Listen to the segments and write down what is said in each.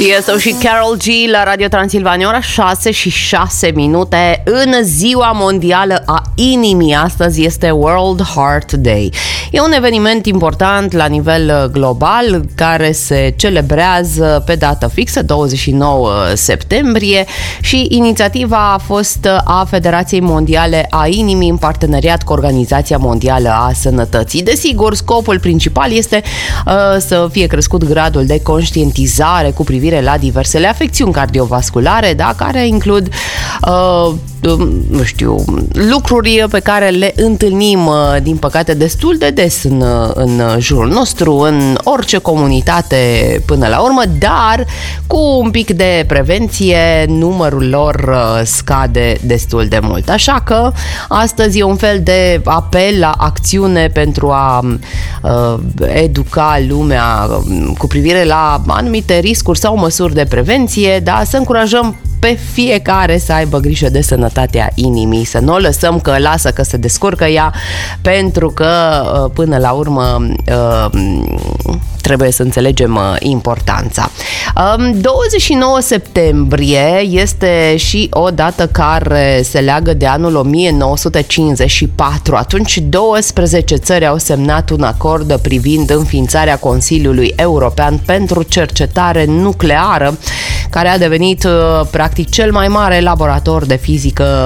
Tiesto și Karol G la Radio Transilvania, ora 6:06 în ziua mondială a inimii. Astăzi este World Heart Day. E un eveniment important la nivel global care se celebrează pe dată fixă, 29 septembrie, și inițiativa a fost a Federației Mondiale a Inimii în parteneriat cu Organizația Mondială a Sănătății. Desigur, scopul principal este să fie crescut gradul de conștientizare cu privire la diversele afecțiuni cardiovasculare, da, care includ lucruri pe care le întâlnim, din păcate, destul de des în jurul nostru, în orice comunitate până la urmă, dar cu un pic de prevenție numărul lor scade destul de mult. Așa că astăzi e un fel de apel la acțiune pentru a educa lumea cu privire la anumite riscuri sau măsuri de prevenție, da, să încurajăm pe fiecare să aibă grijă de sănătatea inimii, să nu o lăsăm că lasă că se descurcă ea, pentru că până la urmă trebuie să înțelegem importanța. 29 septembrie este și o dată care se leagă de anul 1954. Atunci 12 țări au semnat un acord privind înființarea Consiliului European pentru Cercetare Nucleară, care a devenit practic cel mai mare laborator de fizică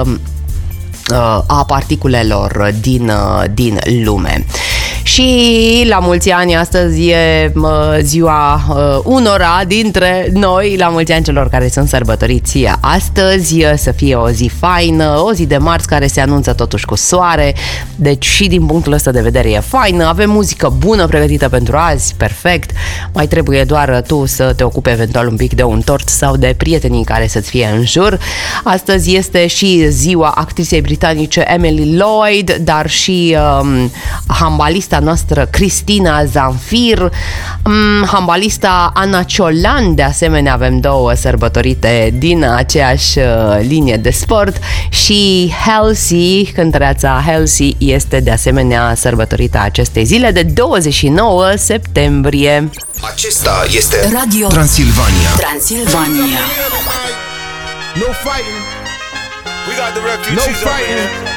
a particulelor din lume. Și la mulți ani, astăzi e ziua unora dintre noi, la mulți ani celor care sunt sărbătoriți astăzi, să fie o zi faină, o zi de marți care se anunță totuși cu soare, deci și din punctul ăsta de vedere e faină, avem muzică bună pregătită pentru azi, perfect, mai trebuie doar tu să te ocupi eventual un pic de un tort sau de prietenii care să-ți fie în jur. Astăzi este și ziua actrisei britanice Emily Lloyd, dar și handbalista noastră Cristina Zanfir, handbalista Ana Ciolan, de asemenea avem două sărbătorite din aceeași linie de sport, și Halsey, cântăreața Halsey, este de asemenea sărbătorită acestei zile de 29 septembrie. Acesta este Radio Transilvania. Transilvania. No fighting. We got the refugees No over fighting. here.